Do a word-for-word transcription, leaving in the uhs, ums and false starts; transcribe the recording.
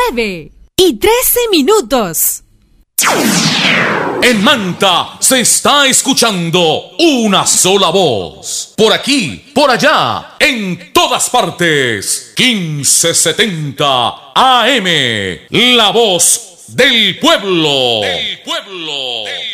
nueve y trece minutos. En Manta se está escuchando una sola voz. Por aquí, por allá, en todas partes. quince setenta A M. La voz del pueblo. Del pueblo.